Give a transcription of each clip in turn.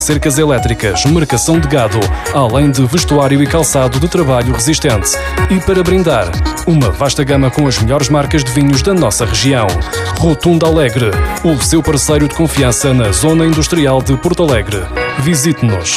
cercas elétricas, marcação de gado, além de vestuário e calçado de trabalho resistente. E para brindar, uma vasta gama com as melhores marcas de vinhos da nossa região. Rotunda Alegre, o seu parceiro de confiança na Zona Industrial de Porto Alegre. Visite-nos.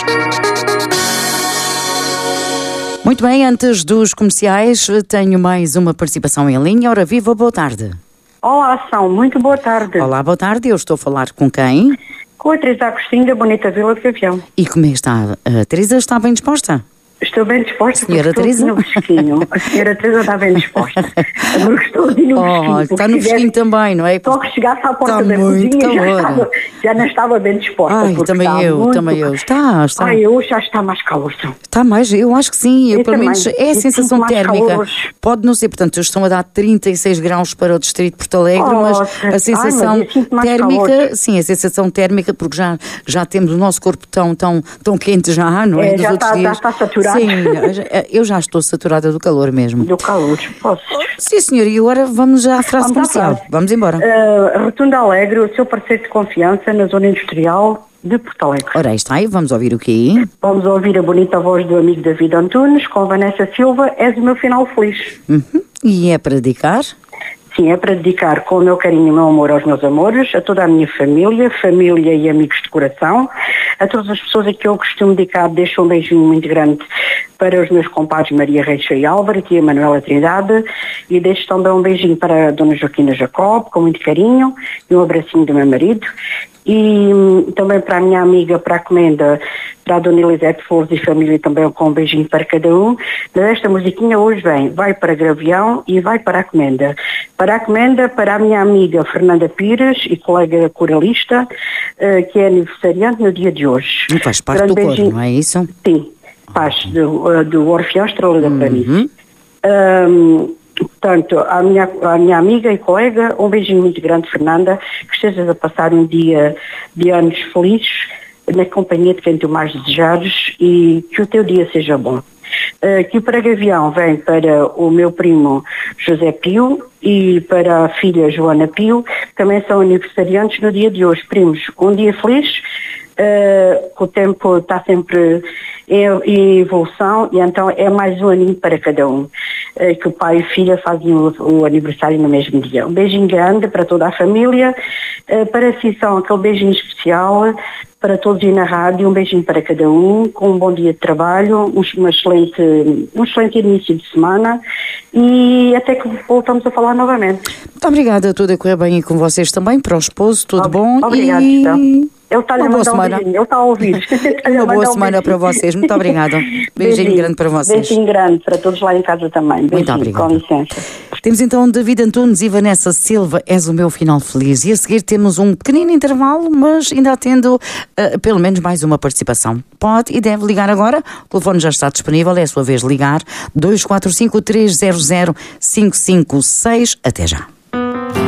Muito bem, antes dos comerciais, tenho mais uma participação em linha. Ora viva, boa tarde. Olá, São, muito boa tarde. Olá, boa tarde. Eu estou a falar com quem? Com a Teresa Agostinho, da Bonita Vila de Gavião. E como é que está? A Teresa está bem disposta? Estou bem disposta. Senhora Teresa? No fresquinho. A senhora Teresa está bem disposta. Porque estou ali no fresquinho. Está no fresquinho também, não é? Só que chegasse à porta está da cozinha já não estava bem disposta. Ai, também eu. Está. Ai, hoje já está mais calor. Está mais, eu acho que sim. Eu pelo menos é a sensação térmica. Pode não ser, portanto, estão a dar 36 graus para o distrito de Porto Alegre, mas a sensação térmica, sim, a sensação térmica, porque já temos o nosso corpo tão quente já, não é? Já está saturado. Sim, eu já estou saturada do calor mesmo. Do calor, posso? Sim, senhor, e agora vamos já à frase comercial. Vamos embora. Rotunda Alegre, o seu parceiro de confiança na Zona Industrial de Porto Alegre. Ora, aí está, e vamos ouvir o quê? Vamos ouvir a bonita voz do amigo David Antunes com Vanessa Silva, És o meu final feliz. E é para dedicar? Sim, é para dedicar com o meu carinho e o meu amor aos meus amores, a toda a minha família e amigos de coração, a todas as pessoas a que eu costumo dedicar, deixo um beijinho muito grande para os meus compadres Maria Reixa e Álvaro, tia Manuela Trindade, e deixo também um beijinho para a dona Joaquina Jacob, com muito carinho, e um abracinho do meu marido, e também para a minha amiga, para a Comenda, para a dona Elisete Flores e família também, com um beijinho para cada um. Esta musiquinha hoje vai para Gavião e vai para a Comenda. Para a Comenda, para a minha amiga Fernanda Pires e colega coralista, que é aniversariante no dia de hoje. E faz parte do coro, não é isso? Sim, faz do Orfeão Estrela da Planície. Portanto, à minha amiga e colega, um beijinho muito grande, Fernanda, que estejas a passar um dia de anos felizes, na companhia de quem tu mais desejares, e que o teu dia seja bom. Que para Gavião vem para o meu primo José Pio e para a filha Joana Pio, que também são aniversariantes no dia de hoje. Primos, um dia feliz, o tempo está sempre em evolução, e então é mais um aninho para cada um. Que o pai e filha fazem o aniversário no mesmo dia. Um beijinho grande para toda a família, para si são aquele beijinho especial para todos aí na rádio, um beijinho para cada um, com um bom dia de trabalho, um excelente início de semana, e até que voltamos a falar novamente. Muito obrigada, tudo a correr bem com vocês também, para o esposo, tudo bom. Obrigada, então. Ele está a mandar um beijinho, ele está a ouvir. Uma boa semana para vocês, muito obrigada. Beijinho grande para vocês. Beijinho grande para todos lá em casa também. Beijinho, muito obrigada. Com licença. Temos então David Antunes e Vanessa Silva, És o meu final feliz. E a seguir temos um pequenino intervalo, mas ainda atendo pelo menos mais uma participação. Pode e deve ligar agora, o telefone já está disponível, é a sua vez ligar, 245 300 556. Até já.